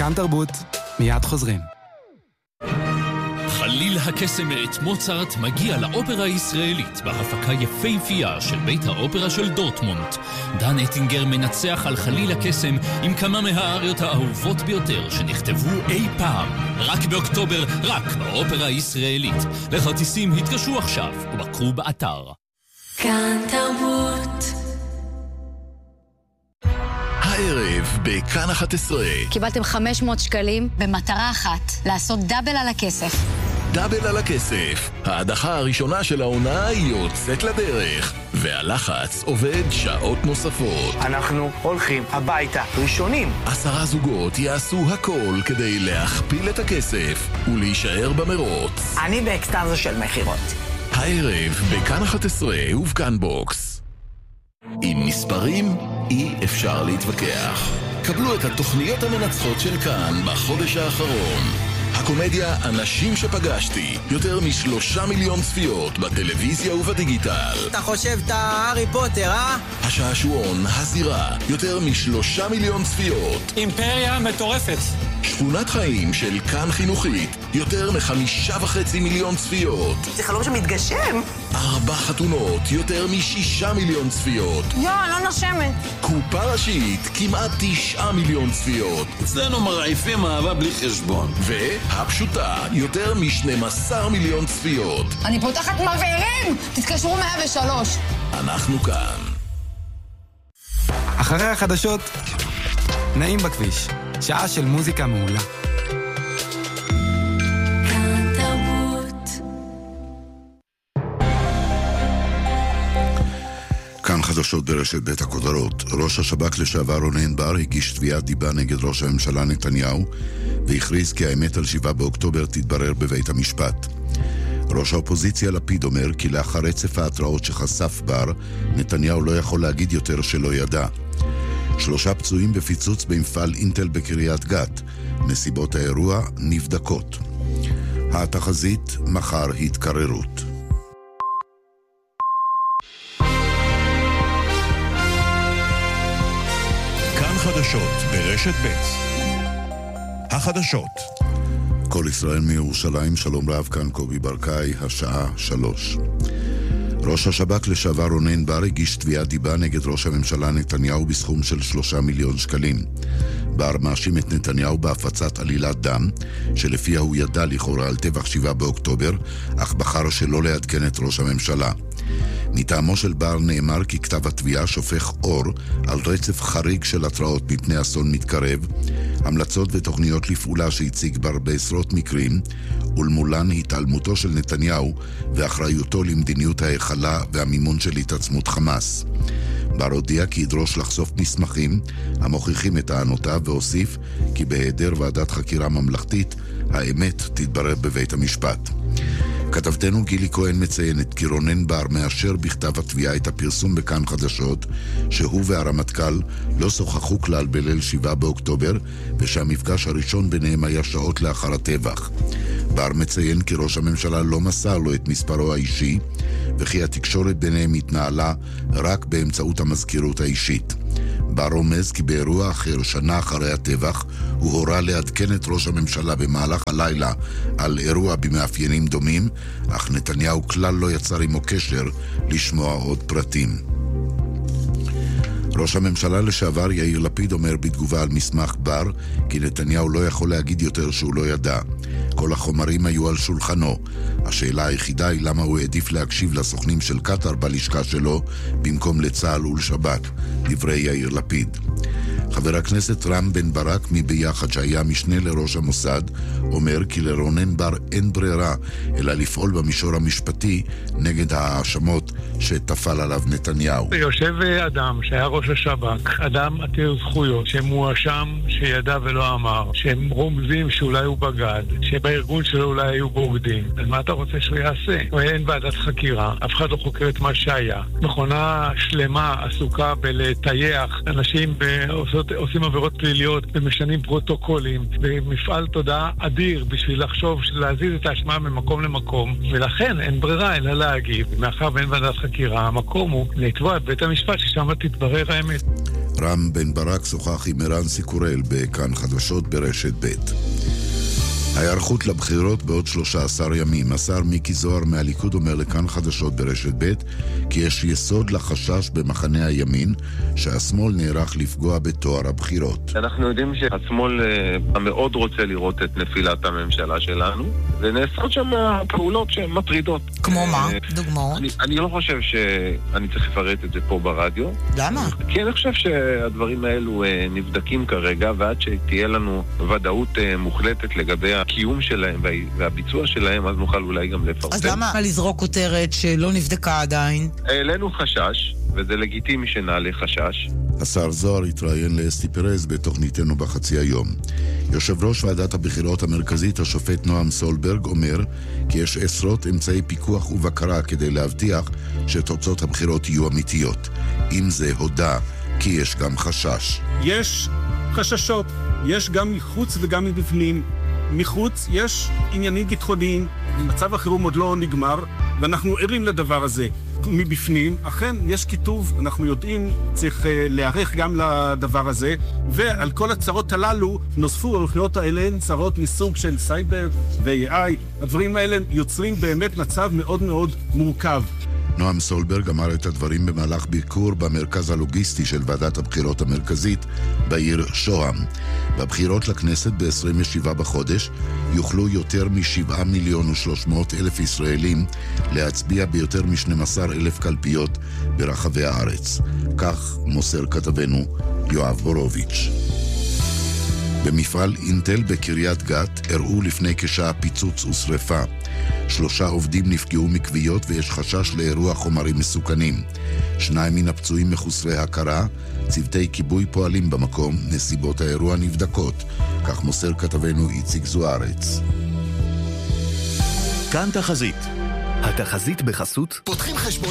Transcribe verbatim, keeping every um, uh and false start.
כאן תרבות, מיד חוזרים. חליל הקסם מאת מוצרט מגיע לאופרה הישראלית בהפקה יפהפייה של בית האופרה של דורטמונד. דן אטינגר מנצח על חליל הקסם עם כמה מהאריות האהובות ביותר שנכתבו אי פעם. רק באוקטובר, רק באופרה הישראלית. לכרטיסים התקשרו עכשיו ובקרו באתר. כאן תרבות. הערב בכאן אחת עשרה. קיבלתם חמש מאות שקלים במטרה אחת, לעשות דאבל על הכסף. דאבל על הכסף. ההדחה הראשונה של העונה יוצאת לדרך, והלחץ עובד שעות נוספות. אנחנו הולכים הביתה ראשונים. עשרה זוגות יעשו הכל כדי להכפיל את הכסף ולהישאר במרוץ. אני באקסטאזה של מחירות. הערב בכאן אחת עשרה ובכאן בוקס. עם מספרים אי אפשר להתווכח. קבלו את התוכניות המנצחות של כאן בחודש האחרון. הקומדיה אנשים שפגשתי, יותר משלושה מיליון צפיות בטלוויזיה ובדיגיטל. אתה חושב אתה הארי פוטר, אה? השעשועון, הזירה, יותר משלושה מיליון צפיות. אימפריה מטורפת. שכונת חיים של כאן חינוכית, יותר מחמישה וחצי מיליון צפיות. זה חלום שמתגשם. ארבע חתונות, יותר משישה מיליון צפיות. יו, לא נושמת. קופה ראשית, כמעט תשעה מיליון צפיות. אצלנו מרעיפים אהבה בלי חשבון. והפשוטה, יותר מ-שנים עשר מיליון צפיות. אני פותחת מבערים! תתקשרו מאה ושלוש. אנחנו כאן. אחרי החדשות, נעים בכביש. שעה של מוזיקה מעולה. כאן תרבות. כאן חדשות ברשת בית הכותרות. ראש השב"כ לשעבר רונן בר הגיש תביעת דיבה נגד ראש הממשלה נתניהו והכריז כי האמת על שבעה באוקטובר תתברר בבית המשפט. ראש האופוזיציה לפיד אומר כי לאחר רצף ההתראות שחשף בר, נתניהו לא יכול להגיד יותר שלא ידע. שלושה פצועים בפיצוץ במפעל אינטל בקריית גת. נסיבות האירוע נבדקות. התחזית מחר התקררות. כאן חדשות ברשת ב'. החדשות. כל ישראל מירושלים, שלום רב, כאן קובי ברקאי, השעה שלוש. ראש השב"כ לשעבר רונן בר הגיש תביעת דיבה נגד ראש הממשלה נתניהו בסכום של שלושה מיליון שקלים. בר מאשים את נתניהו בהפצת עלילת דם, שלפיה הוא ידע לכאורה על טבח שבעה באוקטובר, אך בחר שלא לעדכן את ראש הממשלה. מטעמו של בר נאמר כי כתב התביעה שופך אור על רצף חריג של התראות מפני אסון מתקרב, המלצות ותוכניות לפעולה שהציג בר בעשרות מקרים, ולמולן התעלמותו של נתניהו ואחריותו למדיניות ההיכלה והמימון של התעצמות חמאס. בר הודיע כי ידרוש לחשוף מסמכים המוכיחים את טענותיו, והוסיף כי בהיעדר ועדת חקירה ממלכתית האמת תתברר בבית המשפט. כתבתנו גילי כהן מציינת כי רונן בר מאשר בכתב התביעה את הפרסום בכאן חדשות שהוא והרמטכ"ל לא שוחחו כלל בליל שבעה באוקטובר, ושהמפגש הראשון ביניהם היה שעות לאחר הטבח. בר מציין כי ראש הממשלה לא מסר לו את מספרו האישי, וכי התקשורת ביניהם התנהלה רק באמצעות המזכירות האישית. בר רומז כי באירוע אחר, שנה אחרי הטבח, הוא הורה לעדכן את ראש הממשלה במהלך הלילה על אירוע במאפיינים דומים, אך נתניהו כלל לא יצר עמו קשר לשמוע עוד פרטים. ראש הממשלה לשעבר יאיר לפיד אומר בתגובה על מסמך בר כי נתניהו לא יכול להגיד יותר שהוא לא ידע. כל החומרים היו על שולחנו. השאלה היחידה היא למה הוא העדיף להקשיב לסוכנים של קטר בלשכה שלו במקום לצה"ל ולשב"כ, דברי יאיר לפיד. חבר הכנסת רם בן ברק מביחד, שהיה משנה לראש המוסד, אומר כי לרונן בר אין ברירה אלא לפעול במישור המשפטי נגד ההאשמות שתפל עליו נתניהו. יושב אדם שהיה ראש השב"כ, אדם עתיר זכויות, שמואשם שידע ולא אמר, שהם רומזים שאולי הוא בגד, שבארגון שלו אולי היו בוגדים. אז מה אתה רוצה שהוא יעשה? אין ועדת חקירה, אף אחד לא חוקר את מה שהיה. מכונה שלמה עסוקה בלטייח אנשים בעושות, עושים עבירות פליליות ומשנים פרוטוקולים, ומפעל תודעה אדיר בשביל לחשוב להזיז את האשמה ממקום למקום, ולכן אין ברירה אלא להגיב. מאחר ואין ועדת חקירה, המקום הוא לתבוע את בית המשפט ששם תתברר האמת. רם בן ברק שוחח עם ערן סיקורל בכאן חדשות ברשת ב'. ההיערכות לבחירות בעוד שלושה עשר ימים. השר מיקי זוהר מהליכוד אומר לכאן חדשות ברשת ב' כי יש יסוד לחשש במחנה הימין שהשמאל נערך לפגוע בתואר הבחירות. אנחנו יודעים שהשמאל המאוד רוצה לראות את נפילת הממשלה שלנו, ונעשות שם פעולות שהן מטרידות. כמו מה? דוגמאות? אני, אני לא חושב שאני צריך לפרט את זה פה ברדיו. למה? כי אני חושב שהדברים האלו נבדקים כרגע, ועד שתהיה לנו ודאות מוחלטת לגבי הקיום שלהם והביצוע שלהם, אז נוכל אולי גם לפרסם. אז למה לזרוק כותרת שלא נבדקה עדיין? העלינו חשש, וזה לגיטימי שנעלה חשש. השר זוהר התראיין לאסתי פרז בתוכניתנו בחצי היום. יושב ראש ועדת הבחירות המרכזית, השופט נועם סולברג, אומר כי יש עשרות אמצעי פיקוח ובקרה כדי להבטיח שתוצאות הבחירות יהיו אמיתיות. עם זה הודע כי יש גם חשש. יש חששות, יש גם מחוץ וגם מבפנים. מחוץ יש עניינים ביטחוניים, מצב החירום עוד לא נגמר, ואנחנו ערים לדבר הזה. מבפנים, אכן יש כיתוב, אנחנו יודעים, צריך uh, להיערך גם לדבר הזה, ועל כל הצרות הללו נוספו הולכיות האלה צרות מסוג של סייבר ו-איי איי. הדברים האלה יוצרים באמת מצב מאוד מאוד מורכב. נועם סולברג אמר את הדברים במהלך ביקור במרכז הלוגיסטי של ועדת הבחירות המרכזית בעיר שוהם. בבחירות לכנסת ב-עשרים ושבעה בחודש יוכלו יותר מ-שבעה מיליון ושלוש מאות אלף ישראלים להצביע ביותר מ-שנים עשר אלף קלפיות ברחבי הארץ. כך מוסר כתבנו יואב בורוביץ'. במפעל אינטל בקריית גת הראו לפני כשעה פיצוץ ושריפה. שלושה עובדים נפגעו מכוויות ויש חשש לאירוע חומרים מסוכנים. שניים מן הפצועים מחוסרי הכרה, צוותי כיבוי פועלים במקום, נסיבות האירוע נבדקות. כך מוסר כתבנו איציק זוארץ. כאן תחזית. התחזית בחסות פותחים חשבון